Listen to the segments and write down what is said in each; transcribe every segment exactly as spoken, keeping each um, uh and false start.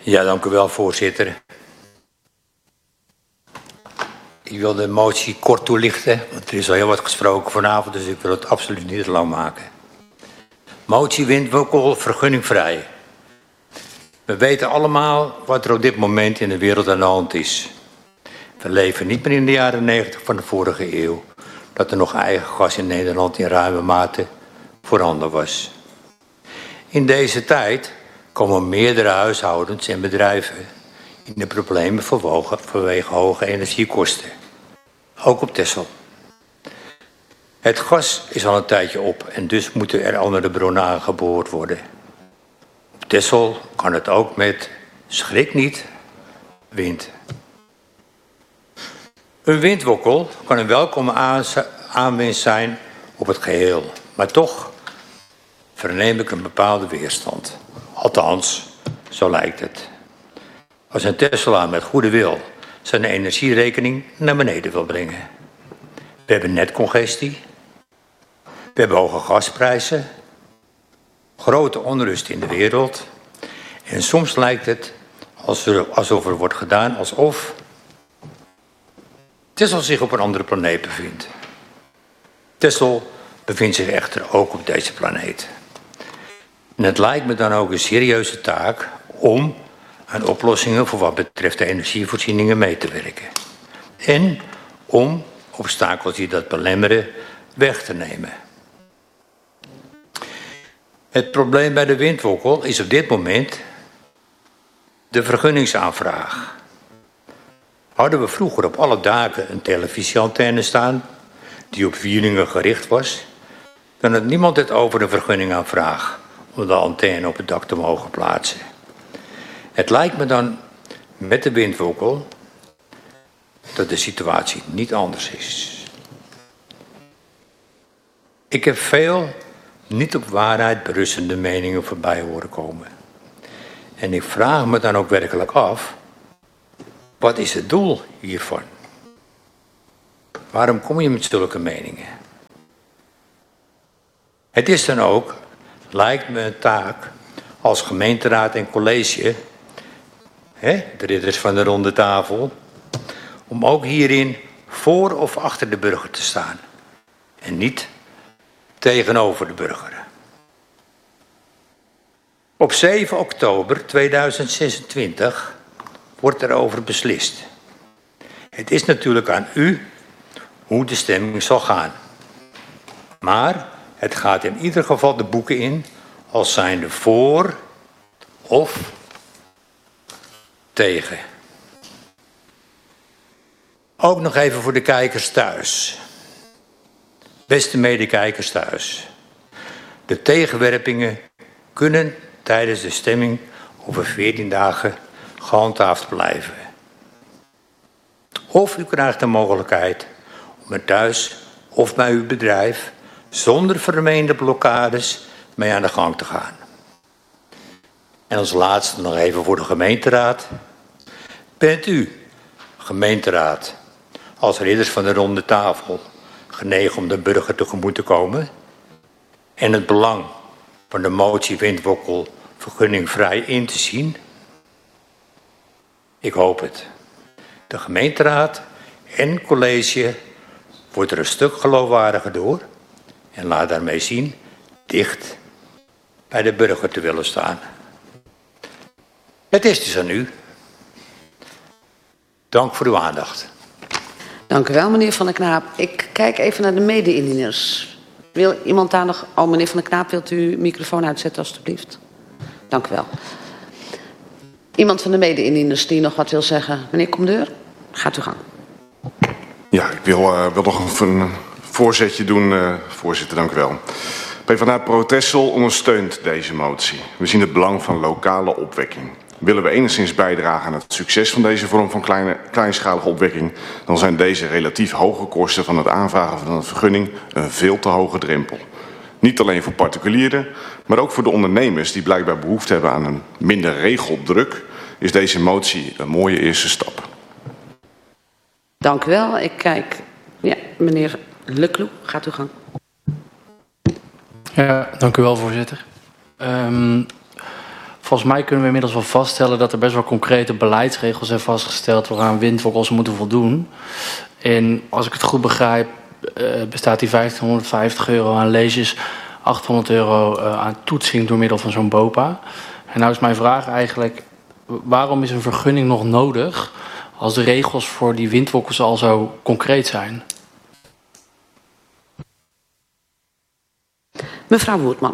Ja, dank u wel, voorzitter. Ik wil de motie kort toelichten, want er is al heel wat gesproken vanavond, dus ik wil het absoluut niet te lang maken. Motie windwokkel vergunningvrij. We weten allemaal wat er op dit moment in de wereld aan de hand is. We leven niet meer in de jaren negentig van de vorige eeuw, dat er nog eigen gas in Nederland in ruime mate voorhanden was. In deze tijd komen meerdere huishoudens en bedrijven in de problemen vanwege hoge energiekosten. Ook op Texel. Het gas is al een tijdje op en dus moeten er andere bronnen aangeboord worden. Op Texel kan het ook met, schrik niet, wind. Een windwokkel kan een welkome aanwinst zijn op het geheel, maar toch verneem ik een bepaalde weerstand. Althans, zo lijkt het. Als een Tesselaar met goede wil zijn energierekening naar beneden wil brengen. We hebben netcongestie. We hebben hoge gasprijzen. Grote onrust in de wereld. En soms lijkt het alsof er wordt gedaan alsof Texel zich op een andere planeet bevindt. Texel bevindt zich echter ook op deze planeet. En het lijkt me dan ook een serieuze taak om aan oplossingen voor wat betreft de energievoorzieningen mee te werken. En om obstakels die dat belemmeren weg te nemen. Het probleem bij de windwokkel is op dit moment de vergunningsaanvraag. Hadden we vroeger op alle daken een televisieantenne staan die op Wieringen gericht was, dan had niemand het over een vergunningaanvraag om de antenne op het dak te mogen plaatsen. Het lijkt me dan met de windwokkel dat de situatie niet anders is. Ik heb veel niet op waarheid berustende meningen voorbij horen komen. En ik vraag me dan ook werkelijk af, wat is het doel hiervan? Waarom kom je met zulke meningen? Het is dan ook, lijkt me een taak als gemeenteraad en college, hè, de ridders van de ronde tafel, om ook hierin voor of achter de burger te staan. En niet tegenover de burger. Op zeven oktober tweeduizend zesentwintig wordt erover beslist. Het is natuurlijk aan u hoe de stemming zal gaan. Maar het gaat in ieder geval de boeken in als zijnde voor of tegen. Ook nog even voor de kijkers thuis. Beste medekijkers thuis. De tegenwerpingen kunnen tijdens de stemming over veertien dagen gehandhaafd blijven. Of u krijgt de mogelijkheid om er thuis of bij uw bedrijf zonder vermeende blokkades mee aan de gang te gaan. En als laatste nog even voor de gemeenteraad. Bent u, gemeenteraad, als ridders van de ronde tafel genegen om de burger tegemoet te komen en het belang van de motie windwokkel vergunningvrij in te zien? Ik hoop het. De gemeenteraad en college wordt er een stuk geloofwaardiger door en laat daarmee zien dicht bij de burger te willen staan. Het is dus aan u. Dank voor uw aandacht. Dank u wel, meneer Van der Knaap. Ik kijk even naar de mede-indieners. Wil iemand daar nog... Oh, meneer Van der Knaap, wilt u uw microfoon uitzetten, alstublieft? Dank u wel. Iemand van de mede-indieners die nog wat wil zeggen? Meneer Comdeur, gaat u gang. Ja, ik wil, uh, wil nog een, een voorzetje doen, uh, voorzitter, dank u wel. PvdA Pro Texel ondersteunt deze motie. We zien het belang van lokale opwekking. Willen we enigszins bijdragen aan het succes van deze vorm van kleine, kleinschalige opwekking, dan zijn deze relatief hoge kosten van het aanvragen van een vergunning een veel te hoge drempel. Niet alleen voor particulieren, maar ook voor de ondernemers die blijkbaar behoefte hebben aan een minder regeldruk, is deze motie een mooie eerste stap. Dank u wel. Ik kijk... Ja, meneer Leclou, gaat u gang. Ja, dank u wel, voorzitter. Um, volgens mij kunnen we inmiddels wel vaststellen dat er best wel concrete beleidsregels zijn vastgesteld waaraan windwokkels moeten voldoen. En als ik het goed begrijp, uh, bestaat die vijftienhonderdvijftig euro aan leges, achthonderd euro uh, aan toetsing door middel van zo'n BOPA. En nou is mijn vraag eigenlijk, waarom is een vergunning nog nodig als de regels voor die windwokkels al zo concreet zijn? Mevrouw Woertman.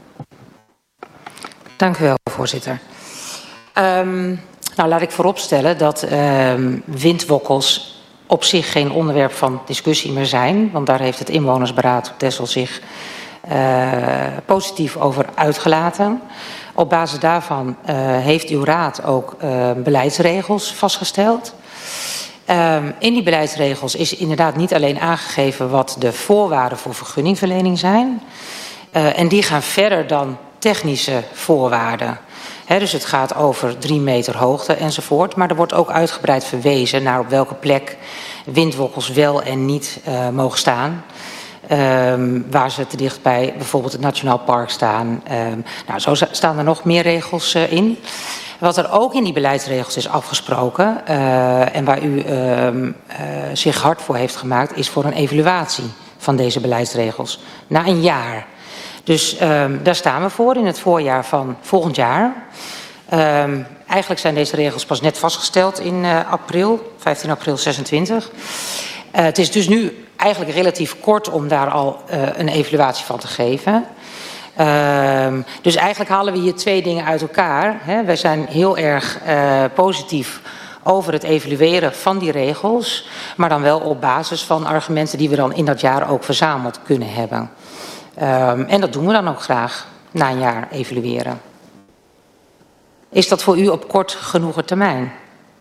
Dank u wel, voorzitter. Um, nou, laat ik vooropstellen dat um, windwokkels op zich geen onderwerp van discussie meer zijn. Want daar heeft het inwonersberaad op Texel zich uh, positief over uitgelaten. Op basis daarvan uh, heeft uw raad ook uh, beleidsregels vastgesteld. Um, in die beleidsregels is inderdaad niet alleen aangegeven wat de voorwaarden voor vergunningverlening zijn. Uh, en die gaan verder dan technische voorwaarden. He, dus het gaat over drie meter hoogte enzovoort. Maar er wordt ook uitgebreid verwezen naar op welke plek windwokkels wel en niet uh, mogen staan. Um, waar ze te dicht bij bijvoorbeeld het Nationaal Park staan. Um, nou, zo staan er nog meer regels uh, in. Wat er ook in die beleidsregels is afgesproken uh, en waar u uh, uh, zich hard voor heeft gemaakt, is voor een evaluatie van deze beleidsregels. Na een jaar. Dus um, daar staan we voor in het voorjaar van volgend jaar. Um, eigenlijk zijn deze regels pas net vastgesteld in uh, april, vijftien april zesentwintig. Uh, het is dus nu eigenlijk relatief kort om daar al uh, een evaluatie van te geven. Um, dus eigenlijk halen we hier twee dingen uit elkaar. Hè. Wij zijn heel erg uh, positief over het evalueren van die regels, maar dan wel op basis van argumenten die we dan in dat jaar ook verzameld kunnen hebben. Um, en dat doen we dan ook graag, na een jaar evalueren. Is dat voor u op kort genoegen termijn?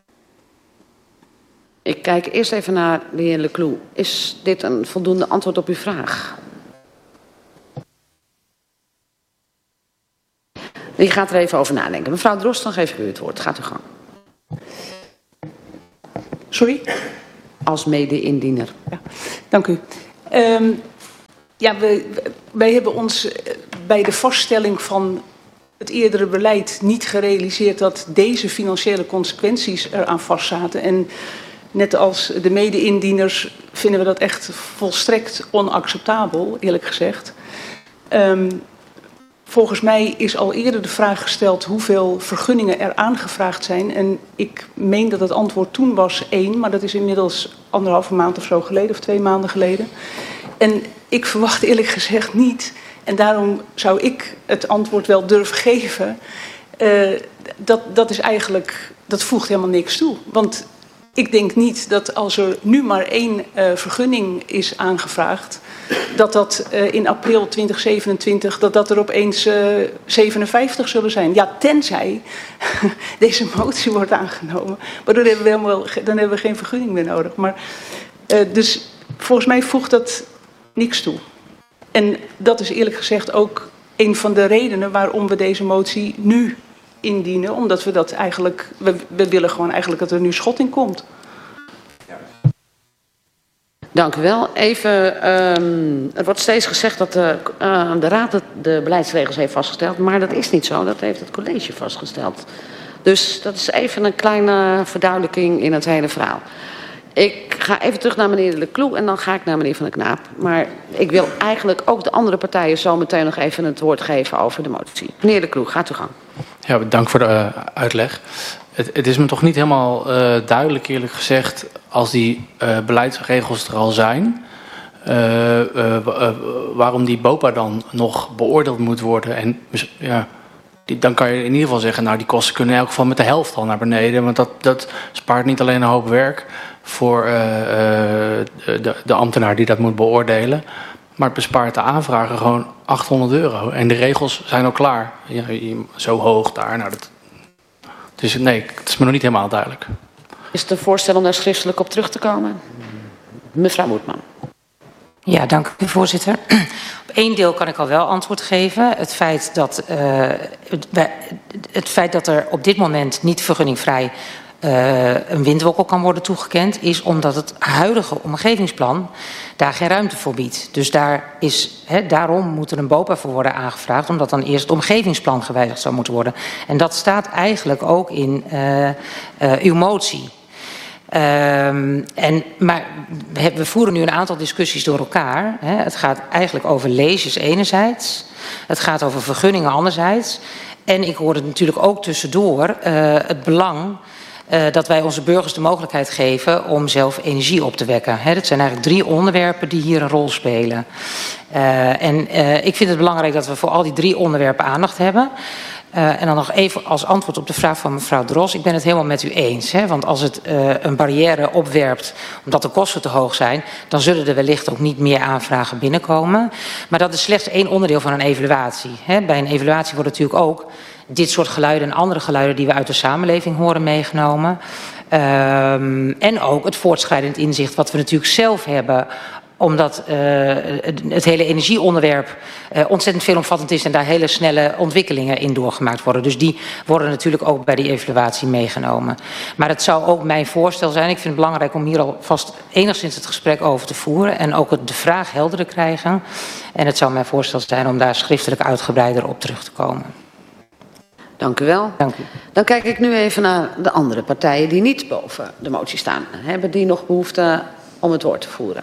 Ik kijk eerst even naar de heer Lecloux. Is dit een voldoende antwoord op uw vraag? Je gaat er even over nadenken. Mevrouw Drost, dan geef ik u het woord. Gaat u gang. Sorry? Als mede-indiener. Ja, dank u. Um, ja, wij, wij hebben ons bij de vaststelling van het eerdere beleid niet gerealiseerd dat deze financiële consequenties eraan vastzaten. En net als de mede-indieners vinden we dat echt volstrekt onacceptabel, eerlijk gezegd. Um, Volgens mij is al eerder de vraag gesteld hoeveel vergunningen er aangevraagd zijn. En ik meen dat het antwoord toen was één, maar dat is inmiddels anderhalve maand of zo geleden, of twee maanden geleden. En ik verwacht eerlijk gezegd niet, en daarom zou ik het antwoord wel durven geven, uh, dat, dat is eigenlijk, dat voegt helemaal niks toe. Want ik denk niet dat als er nu maar één uh, vergunning is aangevraagd, dat dat uh, in april twintig zevenentwintig, dat dat er opeens uh, zevenenvijftig zullen zijn. Ja, tenzij deze motie wordt aangenomen. Maar dan hebben we, helemaal, dan hebben we geen vergunning meer nodig. Maar, uh, dus volgens mij voegt dat niks toe. En dat is eerlijk gezegd ook een van de redenen waarom we deze motie nu indienen. Omdat we dat eigenlijk, we, we willen gewoon eigenlijk dat er nu schot in komt. Dank u wel. Even, um, er wordt steeds gezegd dat de, uh, de Raad de, de beleidsregels heeft vastgesteld. Maar dat is niet zo. Dat heeft het college vastgesteld. Dus dat is even een kleine verduidelijking in het hele verhaal. Ik ga even terug naar meneer Lecloux en dan ga ik naar meneer Van der Knaap. Maar ik wil eigenlijk ook de andere partijen zo meteen nog even het woord geven over de motie. Meneer Lecloux, gaat u gang. Ja, dank voor de uh, uitleg. Het, het is me toch niet helemaal uh, duidelijk, eerlijk gezegd, als die uh, beleidsregels er al zijn, uh, uh, uh, waarom die BOPA dan nog beoordeeld moet worden. En ja, die, dan kan je in ieder geval zeggen, nou die kosten kunnen in elk geval met de helft al naar beneden. Want dat, dat spaart niet alleen een hoop werk voor uh, uh, de, de ambtenaar die dat moet beoordelen, maar het bespaart de aanvrager gewoon achthonderd euro. En de regels zijn al klaar. Ja, zo hoog daar. Nou, dat, dus nee, het is me nog niet helemaal duidelijk. Is het een voorstel om daar schriftelijk op terug te komen? Mevrouw Woertman. Ja, dank u, voorzitter. Op één deel kan ik al wel antwoord geven. Het feit dat, uh, het, het feit dat er op dit moment niet vergunningvrij uh, een windwokkel kan worden toegekend, is omdat het huidige omgevingsplan daar geen ruimte voor biedt. Dus daar is, he, daarom moet er een BOPA voor worden aangevraagd, omdat dan eerst het omgevingsplan gewijzigd zou moeten worden. En dat staat eigenlijk ook in uh, uh, uw motie. Um, en, maar we, we voeren nu een aantal discussies door elkaar. Hè. Het gaat eigenlijk over leges enerzijds. Het gaat over vergunningen anderzijds. En ik hoorde natuurlijk ook tussendoor uh, het belang uh, dat wij onze burgers de mogelijkheid geven om zelf energie op te wekken. Hè. Dat zijn eigenlijk drie onderwerpen die hier een rol spelen. Uh, en uh, ik vind het belangrijk dat we voor al die drie onderwerpen aandacht hebben. Uh, en dan nog even als antwoord op de vraag van mevrouw Dros. Ik ben het helemaal met u eens. Hè? Want als het uh, een barrière opwerpt omdat de kosten te hoog zijn, dan zullen er wellicht ook niet meer aanvragen binnenkomen. Maar dat is slechts één onderdeel van een evaluatie. Hè? Bij een evaluatie wordt natuurlijk ook dit soort geluiden en andere geluiden die we uit de samenleving horen meegenomen. Um, en ook het voortschrijdend inzicht wat we natuurlijk zelf hebben, omdat uh, het hele energieonderwerp uh, ontzettend veelomvattend is en daar hele snelle ontwikkelingen in doorgemaakt worden. Dus die worden natuurlijk ook bij die evaluatie meegenomen. Maar het zou ook mijn voorstel zijn, ik vind het belangrijk om hier alvast enigszins het gesprek over te voeren en ook de vraag helder te krijgen. En het zou mijn voorstel zijn om daar schriftelijk uitgebreider op terug te komen. Dank u wel. Dank u. Dan kijk ik nu even naar de andere partijen die niet boven de motie staan. Hebben die nog behoefte om het woord te voeren?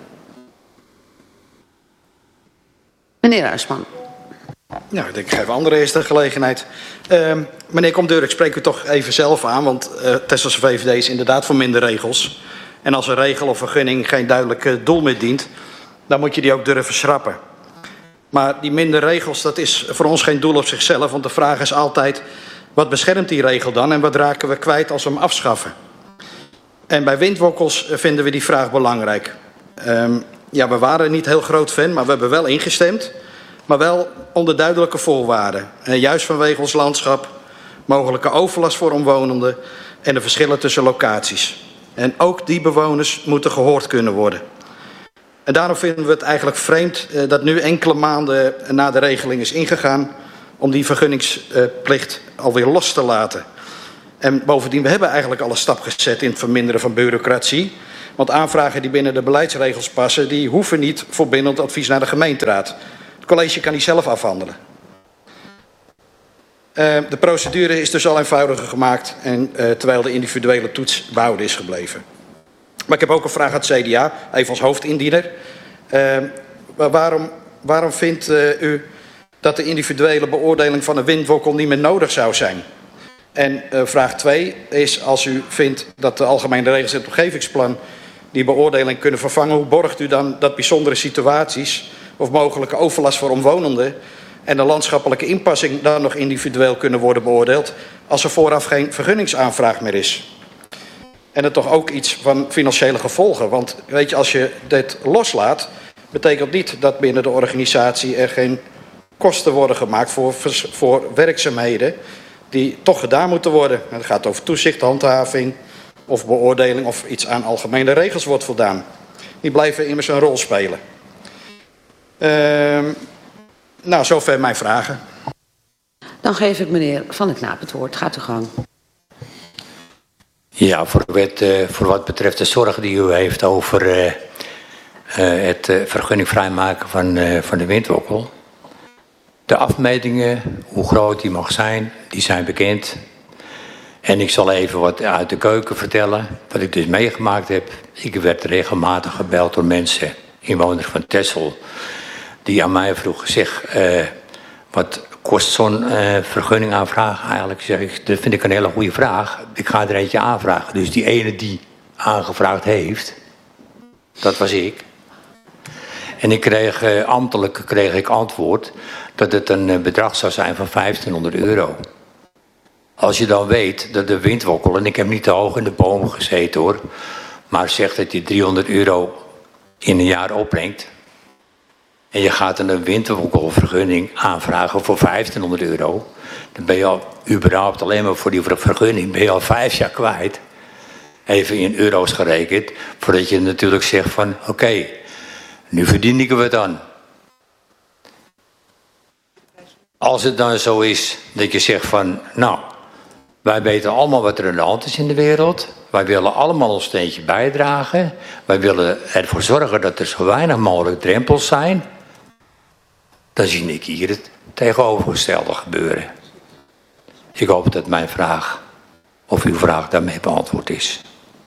Meneer Huisman. Nou, ik denk, ik geef anderen eerst de gelegenheid. Uh, meneer Comdeur, ik spreek u toch even zelf aan, want uh, Texelse V V D is inderdaad voor minder regels. En als een regel of vergunning geen duidelijk uh, doel meer dient, dan moet je die ook durven schrappen. Maar die minder regels, dat is voor ons geen doel op zichzelf, want de vraag is altijd, wat beschermt die regel dan en wat raken we kwijt als we hem afschaffen? En bij windwokkels vinden we die vraag belangrijk. Um, Ja, we waren niet heel groot fan, maar we hebben wel ingestemd. Maar wel onder duidelijke voorwaarden. En juist vanwege ons landschap, mogelijke overlast voor omwonenden en de verschillen tussen locaties. En ook die bewoners moeten gehoord kunnen worden. En daarom vinden we het eigenlijk vreemd eh, dat nu enkele maanden na de regeling is ingegaan om die vergunningsplicht alweer los te laten. En bovendien, we hebben eigenlijk al een stap gezet in het verminderen van bureaucratie. Want aanvragen die binnen de beleidsregels passen, die hoeven niet voor bindend advies naar de gemeenteraad. Het college kan die zelf afhandelen. Uh, de procedure is dus al eenvoudiger gemaakt, en, uh, terwijl de individuele toets behouden is gebleven. Maar ik heb ook een vraag aan het C D A, even als hoofdindiener. Uh, waarom, waarom vindt uh, u dat de individuele beoordeling van een windwokkel niet meer nodig zou zijn? En uh, vraag twee is, als u vindt dat de algemene regels in het omgevingsplan die beoordeling kunnen vervangen, hoe borgt u dan dat bijzondere situaties of mogelijke overlast voor omwonenden en de landschappelijke inpassing dan nog individueel kunnen worden beoordeeld als er vooraf geen vergunningsaanvraag meer is? En het toch ook iets van financiële gevolgen, want weet je, als je dit loslaat, betekent niet dat binnen de organisatie er geen kosten worden gemaakt voor, voor werkzaamheden die toch gedaan moeten worden. Het gaat over toezicht, handhaving of beoordeling of iets aan algemene regels wordt voldaan. Die blijven immers een rol spelen. Uh, nou, zover mijn vragen. Dan geef ik meneer Van den Knaap het woord. Gaat uw gang. Ja, voor, het, uh, voor wat betreft de zorg die u heeft over uh, uh, het uh, vergunning vrijmaken van, uh, van de windwokkel. De afmetingen, hoe groot die mag zijn, die zijn bekend. En ik zal even wat uit de keuken vertellen, wat ik dus meegemaakt heb. Ik werd regelmatig gebeld door mensen, inwoners van Texel, die aan mij vroegen, zeg, uh, wat kost zo'n uh, vergunning aanvragen eigenlijk? Zeg ik, dat vind ik een hele goede vraag. Ik ga er eentje aanvragen. Dus die ene die aangevraagd heeft, dat was ik. En ik kreeg, uh, ambtelijk kreeg ik antwoord dat het een uh, bedrag zou zijn van vijftienhonderd euro. Als je dan weet dat de windwokkel, en ik heb niet te hoog in de bomen gezeten hoor, maar zegt dat je driehonderd euro in een jaar opbrengt. En je gaat een windwokkelvergunning aanvragen voor vijftienhonderd euro. Dan ben je al überhaupt alleen maar voor die vergunning ben je al vijf jaar kwijt. Even in euro's gerekend. Voordat je natuurlijk zegt van oké, okay, nu verdien ik wat aan. Als het dan zo is dat je zegt van nou, Wij weten allemaal wat er aan de hand is in de wereld. Wij willen allemaal ons steentje bijdragen. Wij willen ervoor zorgen dat er zo weinig mogelijk drempels zijn. Dan zie ik hier het tegenovergestelde gebeuren. Ik hoop dat mijn vraag, of uw vraag daarmee beantwoord is.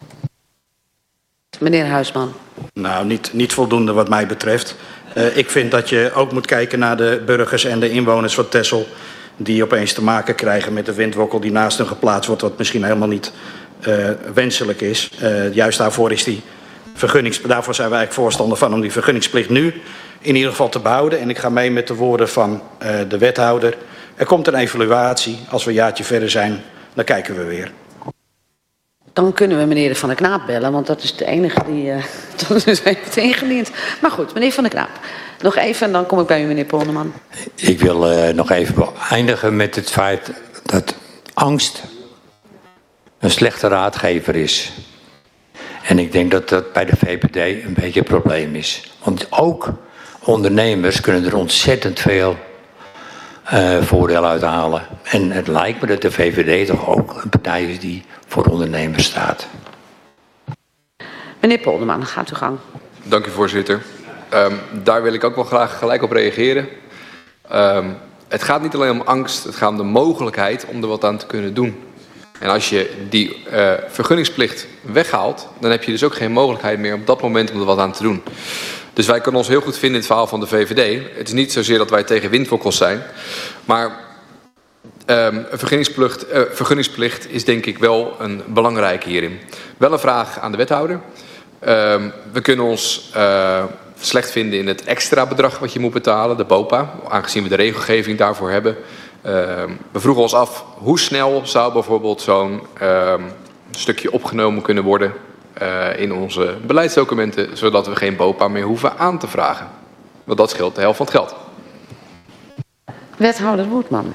Meneer Huisman. Nou, niet, niet voldoende wat mij betreft. Uh, ik vind dat je ook moet kijken naar de burgers en de inwoners van Texel, die opeens te maken krijgen met de windwokkel die naast hen geplaatst wordt, wat misschien helemaal niet uh, wenselijk is. Uh, juist daarvoor is die vergunnings, daarvoor zijn wij eigenlijk voorstander van om die vergunningsplicht nu in ieder geval te behouden. En ik ga mee met de woorden van uh, de wethouder. Er komt een evaluatie. Als we een jaartje verder zijn, dan kijken we weer. Dan kunnen we meneer Van der Knaap bellen, want dat is de enige die uh, tot nu toe heeft ingediend. Maar goed, meneer Van der Knaap. Nog even en dan kom ik bij u, meneer Polderman. Ik wil uh, nog even eindigen met het feit dat angst een slechte raadgever is. En ik denk dat dat bij de V V D een beetje een probleem is. Want ook ondernemers kunnen er ontzettend veel uh, voordeel uit halen. En het lijkt me dat de V V D toch ook een partij is die voor ondernemers staat. Meneer Polderman, gaat uw gang. Dank u, voorzitter. Um, daar wil ik ook wel graag gelijk op reageren. Um, het gaat niet alleen om angst, het gaat om de mogelijkheid om er wat aan te kunnen doen. En als je die uh, vergunningsplicht weghaalt, dan heb je dus ook geen mogelijkheid meer op dat moment om er wat aan te doen. Dus wij kunnen ons heel goed vinden in het verhaal van de V V D. Het is niet zozeer dat wij tegen windwokkels zijn, maar um, een vergunningsplicht, uh, vergunningsplicht is denk ik wel een belangrijke hierin. Wel een vraag aan de wethouder. Um, we kunnen ons uh, slecht vinden in het extra bedrag wat je moet betalen, de BOPA, aangezien we de regelgeving daarvoor hebben. Uh, we vroegen ons af, hoe snel zou bijvoorbeeld zo'n uh, stukje opgenomen kunnen worden uh, in onze beleidsdocumenten, zodat we geen BOPA meer hoeven aan te vragen. Want dat scheelt de helft van het geld. Wethouder Woertman.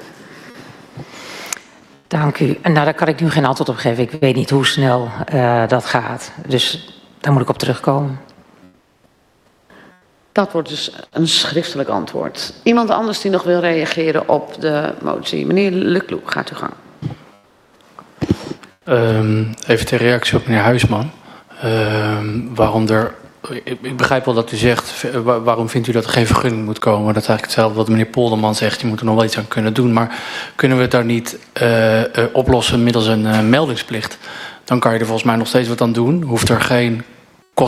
Dank u. Nou, daar kan ik nu geen antwoord op geven. Ik weet niet hoe snel uh, dat gaat. Dus daar moet ik op terugkomen. Dat wordt dus een schriftelijk antwoord. Iemand anders die nog wil reageren op de motie? Meneer Leclou, gaat u gang. Um, even ter reactie op meneer Huisman. Um, waarom er... Ik, ik begrijp wel dat u zegt, waarom vindt u dat er geen vergunning moet komen? Dat is eigenlijk hetzelfde wat meneer Polderman zegt, je moet er nog wel iets aan kunnen doen. Maar kunnen we het daar niet uh, uh, oplossen middels een uh, meldingsplicht? Dan kan je er volgens mij nog steeds wat aan doen. Hoeft er geen